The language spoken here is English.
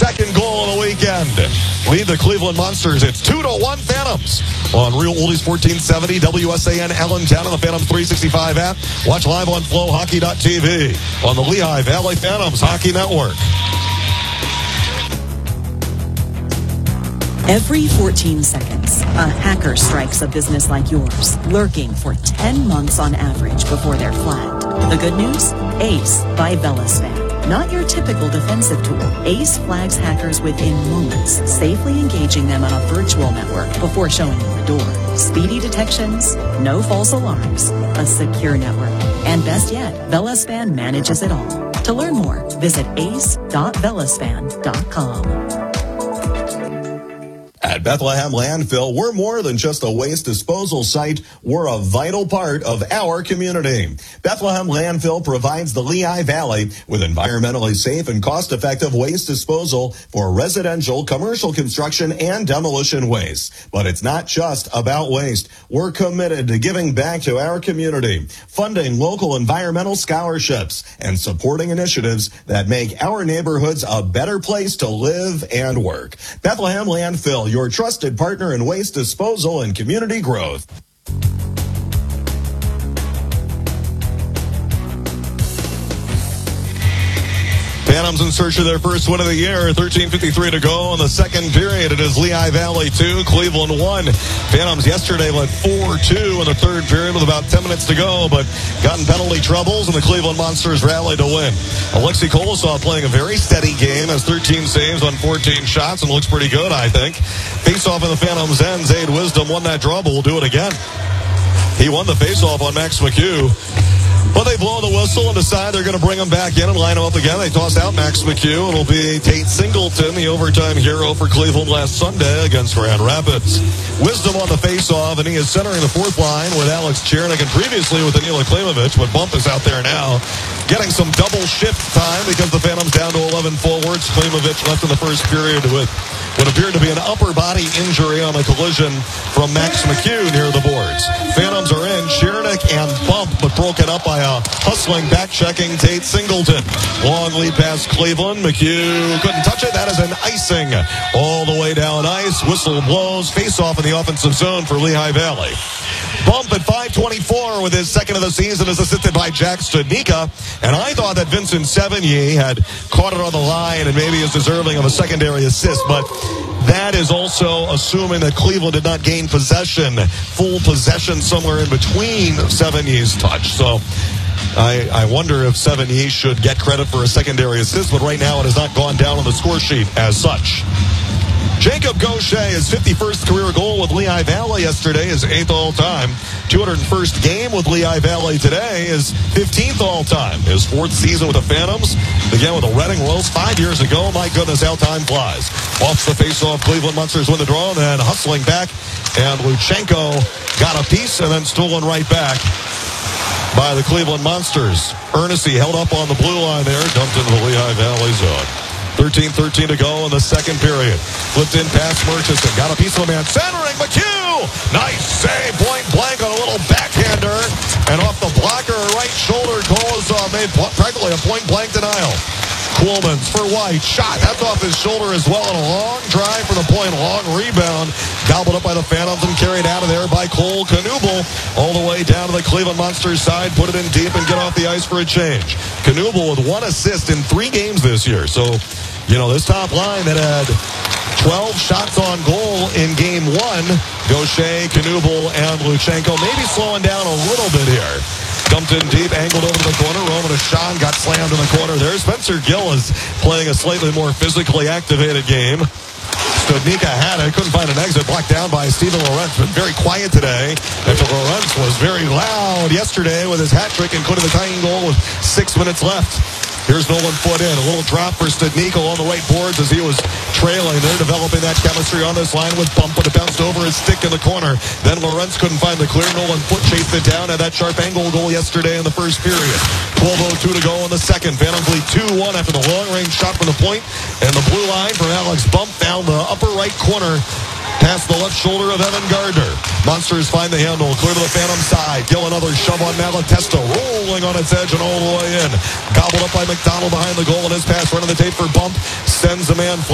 second goal of the weekend. Lead the Cleveland Monsters. It's 2-1 Phantoms on Real Oldies 1470, WSAN Allentown on the Phantoms 365 app. Watch live on flowhockey.tv on the Lehigh Valley Phantoms Hockey Network. Every 14 seconds, a hacker strikes a business like yours, lurking for 10 months on average before they're flagged. The good news? Ace by Velaspan. Not your typical defensive tool. Ace flags hackers within moments, safely engaging them on a virtual network before showing them the door. Speedy detections, no false alarms, a secure network. And best yet, Velaspan manages it all. To learn more, visit ace.velaspan.com. At Bethlehem Landfill, we're more than just a waste disposal site. We're a vital part of our community. Bethlehem Landfill provides the Lehigh Valley with environmentally safe and cost-effective waste disposal for residential, commercial construction, and demolition waste. But it's not just about waste. We're committed to giving back to our community, funding local environmental scholarships, and supporting initiatives that make our neighborhoods a better place to live and work. Bethlehem Landfill, your trusted partner in waste disposal and community growth. Phantoms in search of their first win of the year. 13:53 to go in the second period. It is Lehigh Valley 2, Cleveland 1. Phantoms yesterday led 4-2 in the third period with about 10 minutes to go, but got in penalty troubles, and the Cleveland Monsters rallied to win. Alexei Kolosov playing a very steady game, has 13 saves on 14 shots, and looks pretty good, I think. Face-off in the Phantoms' end. Zaid Wisdom won that draw, but we'll do it again. He won the face-off on Max McHugh. But they blow the whistle and decide they're going to bring him back in and line him up again. They toss out Max McHugh. It'll be Tate Singleton, the overtime hero for Cleveland last Sunday against Grand Rapids. Wisdom on the face-off, and he is centering the fourth line with Alex Chernik and previously with Danila Klimovich, but Bump is out there now. Getting some double shift time because the Phantoms down to 11 forwards. Klimovich left in the first period with what appeared to be an upper body injury on a collision from Max McHugh near the boards. Phantoms are in. Chernik and Bump, but broken up by a hustling, back-checking Tate Singleton. Long lead past Cleveland. McHugh couldn't touch it. That is an icing all the way down ice. Whistle blows. Face-off in the offensive zone for Lehigh Valley. Bump at 5:24 with his second of the season is assisted by Jack Studnicka. And I thought that Vincent Sevigny had caught it on the line and maybe is deserving of a secondary assist, but that is also assuming that Cleveland did not gain possession, full possession somewhere in between Sevigny's touch. So I wonder if Sevigny should get credit for a secondary assist, but right now it has not gone down on the score sheet as such. Jacob Gaucher, his 51st career goal with Lehigh Valley yesterday, his 8th all-time. 201st game with Lehigh Valley today, his 15th all-time. His 4th season with the Phantoms, began with the Reading Royals 5 years ago. My goodness, how time flies. Off the face-off, Cleveland Monsters win the draw, and then hustling back, and Luchenko got a piece and then stolen right back by the Cleveland Monsters. Ernest held up on the blue line there, dumped into the Lehigh Valley zone. 13:13 to go in the second period. Flipped in past Murchison. Got a piece of a man centering. McHugh! Nice save. Point blank on a little backhander. And off the blocker, right shoulder, Kolosov made practically a point blank denial. Coolmans for White. Shot. That's off his shoulder as well. And a long drive for the point. Long rebound. Gobbled up by the Phantoms and carried out of there by Cole Knuble. All the way down to the Cleveland Monsters side. Put it in deep and get off the ice for a change. Knuble with 1 assist in 3 games this year. So, you know, this top line that had 12 shots on goal in game 1. Gaucher, Knuble, and Luchenko maybe slowing down a little bit here. Dumped in deep, angled over to the corner. Roman Ashan got slammed in the corner there. Spencer Gill is playing a slightly more physically activated game. Studnicka had it, couldn't find an exit, blocked down by Steven Lorentz, but very quiet today after Lorentz was very loud yesterday with his hat trick and couldn't have a tying goal with 6 minutes left. Here's Nolan Foote in. A little drop for Studnicka on the right boards as he was trailing. They're developing that chemistry on this line with Bump, but it bounced over his stick in the corner. Then Lorentz couldn't find the clear. Nolan Foote chased it down. Had that sharp angle goal yesterday in the first period. 12:02 to go in the second. Phantoms lead 2-1 after the long-range shot from the point. And the blue line from Alex Bump down the upper right corner past the left shoulder of Evan Gardner. Monsters find the handle, clear to the Phantom side. Gill another shove on Malatesta, rolling on its edge and all the way in. Gobbled up by McDonald behind the goal, and his pass running the tape for Bump sends a man